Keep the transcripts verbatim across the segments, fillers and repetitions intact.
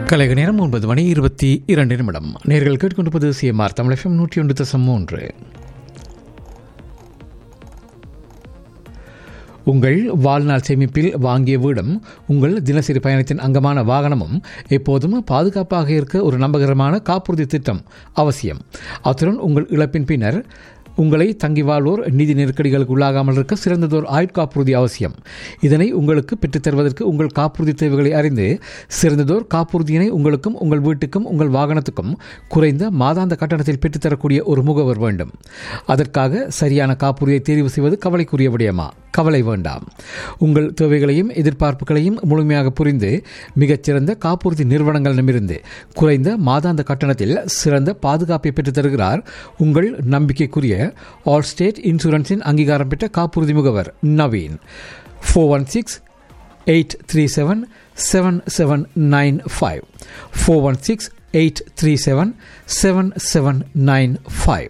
கலைக நேரம் ஒன்பது மணி இருபத்தி இரண்டு நிமிடம். நேர்கள் கேட்டுக்கொண்டிருப்பது சிஎம்ஆர் தமிழ் எஃப்எம் நூற்றி ஒன்று தசம் மூன்று. உங்கள் வாழ்நாள் சேமிப்பில் வாங்கிய வீடும் உங்கள் தினசரி பயணத்தின் அங்கமான வாகனமும் எப்போதும் பாதுகாப்பாக இருக்க ஒரு நம்பகரமான காப்புறுதி திட்டம் அவசியம். அத்துடன் உங்கள் இழப்பின் பின்னர் உங்களை தங்கி வாழ்வோர் நிதி நெருக்கடிகளுக்கு உள்ளாகாமல் இருக்க சிறந்ததோர் ஆயுட்காப்புறுதி அவசியம். இதனை உங்களுக்கு பெற்றுத்தருவதற்கு உங்கள் காப்புறுதி தேவைகளை அறிந்து சிறந்ததோர் காப்புறுதியினை உங்களுக்கும் உங்கள் வீட்டுக்கும் உங்கள் வாகனத்துக்கும் குறைந்த மாதாந்த கட்டணத்தில் பெற்றுத்தரக்கூடிய ஒரு முகவர் வேண்டும். அதற்காக சரியான காப்புறுதியை தேர்வு செய்வது கவலைக்குரிய விடயமா? கவலை வேண்டாம். உங்கள் தேவைகளையும் எதிர்பார்ப்புகளையும் முழுமையாக புரிந்து மிகச்சிறந்த காப்புறுதி நிறுவனங்களிடமிருந்து குறைந்த மாதாந்த கட்டணத்தில் சிறந்த பாதுகாப்பை பெற்றுத் தருகிறார் உங்கள் நம்பிக்கைக்குரிய ஆல் ஸ்டேட் இன்சூரன்ஸின் அங்கீகாரம் பெற்ற காப்புறுதி முகவர் Naveen. Four one six eight three seven seven seven nine five four one six eight three seven seven seven nine five.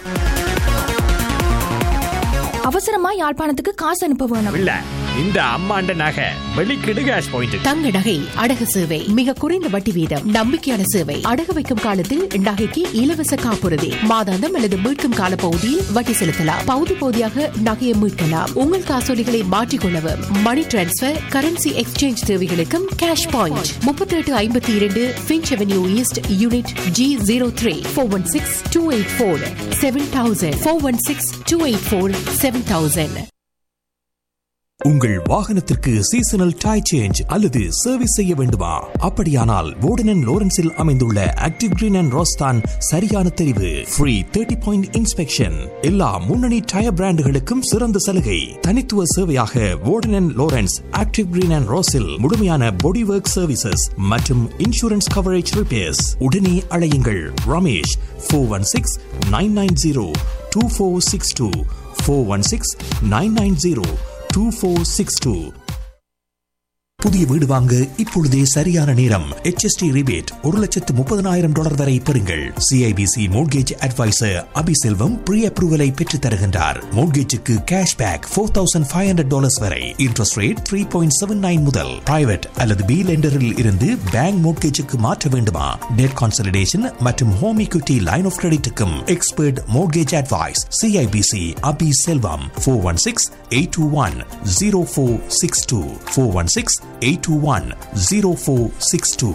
அவசரமா யாழ்ப்பாணத்துக்கு காசு அனுப்ப வேணும். இல்ல, இந்த அம்மாண்ட நகை வெளிக்கிடு கேஷ் பாயிண்ட். தங்க நகை அடகு சேவை மிக குறைந்த வட்டி வீதம், நம்பிக்கையான சேவை. அடகு வைக்கும் காலத்தில் நகைக்கு இலவச காப்புறுதி, மாதாந்தம் அல்லது மீட்கும் கால பகுதியில் வட்டி செலுத்தலாம். பகுதி பகுதியாக நகையை மீட்கலாம். உங்கள் காசோலிகளை மாற்றிக்கொள்ளவும் மணி டிரான்ஸ்பர், கரன்சி எக்ஸ்சேஞ்ச் தேவைகளுக்கும் கேஷ் பாயிண்ட். முப்பத்தி எட்டு ஐம்பத்தி இரண்டு pinch avenue east unit G zero three four one six two eight four seven thousand four one six two eight four seven thousand. உங்கள் வாகனத்திற்கு சீசனல் டயர் சேஞ்ச் அல்லது service செய்ய வேண்டுமா? அப்படியானால் வோர்டன் அண்ட் லோரன்ஸில் அமைந்துள்ள ஆக்டிவ் கிரீன் அண்ட் ரோஸ்தான் சரியான தெரிவு. Free thirty point inspection, எல்லா முன்னணி டயர் பிராண்டுகளுக்கும் சிறந்த சலுகை. தனித்துவ சேவையாக வோர்டன் and Lawrence active green and ரோஸில் முழுமையான பாடி ஒர்க் சர்வீசஸ் மற்றும் இன்சூரன்ஸ் கவரேஜ் ரிப்பேர்ஸ். உடனே அழையுங்கள் Ramesh four one six nine nine zero two four six two four one six nine nine zero two four six two. புதிய வீடு வாங்க இப்பொழுதே சரியான நேரம். எச் எஸ் டி ரிபேட் ஒரு லட்சத்து முப்பதனாயிரம் டாலர் வரை பெறுங்கள். CIBC mortgage advisor Abiselvam pre அப்ரூவலை பெற்றுத் தருகின்றார். மோட்கேஜுக்கு cash back four thousand five hundred dollars வரை. Interest rate three point seven nine முதல். பிரைவேட் அல்லது பி லெண்டரில் இருந்து பேங்க் மோட்கேஜுக்கு மாற்ற வேண்டுமா? டெட் கான்சலிடேஷன் மற்றும் home equity line of கிரெடிட்டுக்கும் expert mortgage advice. CIBC Abhi Selvam four one six eight two one zero four six two four one six eight two one zero four six two.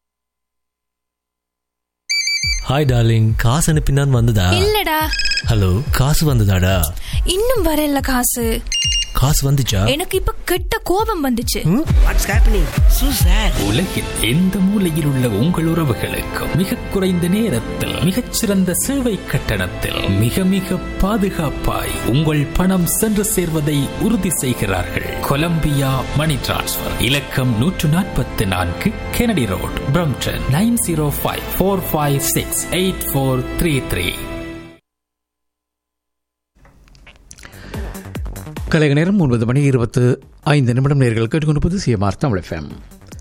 Hi darling, காசு அனுப்பினான் வந்ததா? இல்லடா. Hello, காசு வந்ததாடா? இன்னும் வரல. காசு காசு வந்துச்சா? எனக்கு இப்ப கெட்ட கோபம் வந்துச்சு. What's happening சூசர்? உலகில் எந்த மூலையில் உள்ள உங்கள் உறவுகளுக்கு மிக குறைந்த நேரத்தில் மிகச்சிறந்த சேவை கட்டணத்தில் மிக மிக பாதுகாப்பாய் உங்கள் பணம் சென்று சேர்வதை உறுதி செய்கிறார்கள். கொலம்பியா மணி டிரான்ஸ்பர். இலக்கம் நூற்று நாற்பத்தி நான்கு Kennedy road, Brampton nine zero five four five six eight four three three. கலைக நேரம் ஒன்பது மணி இருபத்து ஐந்து நிமிடம். நேர்கள் கேட்டுக்கொண்டிருப்பது சிஎம்ஆர் தமிழ் எஃப்எம்.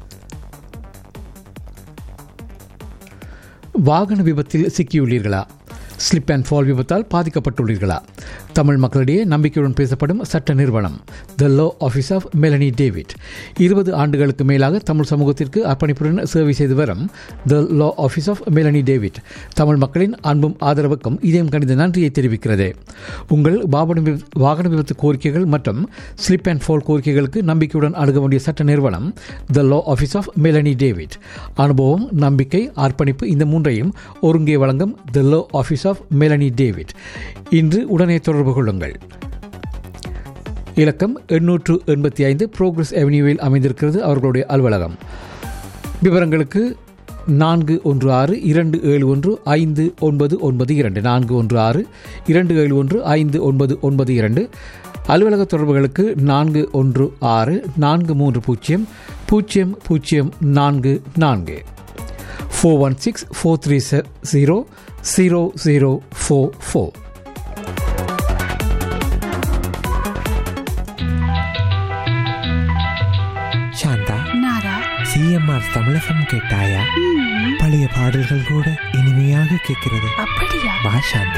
வாகன விபத்தில் சிக்கியுள்ளீர்களா? ஸ்லிப் அண்ட் ஃபால் விபத்தால் பாதிக்கப்பட்டுள்ளீர்களா? தமிழ் மக்களிடையே நம்பிக்கையுடன் பேசப்படும் சட்ட நிறுவனம் த லா ஆஃபீஸ் ஆஃப் மெலனி டேவிட் இருபது ஆண்டுகளுக்கு மேலாக தமிழ் சமூகத்திற்கு அர்ப்பணிப்புடன் சேவை செய்து வரும் த லா office of Melanie David Tamil மக்களின் அன்பும் ஆதரவுக்கும் இதயம் கணித நன்றியை தெரிவிக்கிறது. உங்கள் வாகன விபத்து கோரிக்கைகள் மற்றும் ஸ்லிப் அண்ட் ஃபால் கோரிக்கைகளுக்கு நம்பிக்கையுடன் அணுக வேண்டிய சட்ட நிறுவனம் த லா ஆஃபீஸ் ஆஃப் மெலனி டேவிட். அனுபவம், நம்பிக்கை, அர்ப்பணிப்பு இந்த மூன்றையும் ஒருங்கே வழங்கும் த லா ஆஃபீஸ் ஆஃப் மெலனி டேவிட். இன்று உடனே தொடர்பு கொள்ளுங்கள். இலக்கம் எண்ணூற்று எண்பத்தி ஐந்து புரோகிரஸ் அவென்யூவில் அமைந்திருக்கிறது அவர்களுடைய அலுவலகம். விவரங்களுக்கு நான்கு ஒன்று ஆறு இரண்டு ஏழு ஒன்று ஐந்து ஒன்பது ஒன்பது இரண்டு நான்கு ஒன்று ஆறு இரண்டு ஏழு ஒன்று ஐந்து ஒன்பது ஒன்பது இரண்டு. அலுவலக தொடர்புகளுக்கு நான்கு ஒன்று ஆறு நான்கு மூன்று பூஜ்ஜியம் பூஜ்ஜியம் பூஜ்ஜியம் நான்கு நான்கு four one six four three zero zero zero four four. Shantha, நாரா, சிஎம்ஆர் தமிழகம் கேட்டாயா? பழைய பாடல்கள் கூட இனிமையாக கேட்கிறது. அப்படியா? வா சாந்தா.